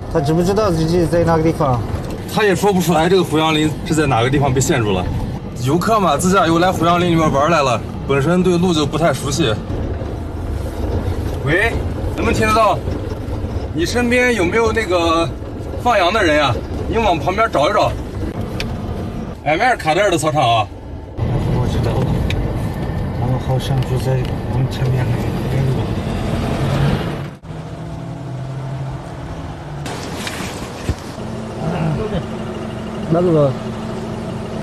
他知不知道自己在哪个地方？ 他也说不出来这个胡杨林是在哪个地方被陷住了。游客嘛，自驾游来胡杨林里面玩来了，本身对路就不太熟悉。喂，能不能听得到？你身边有没有那个放羊的人呀？你往旁边找一找。俺们是卡德尔的操场啊。 我知道了，他们好像就在我们前面那边吧。那个。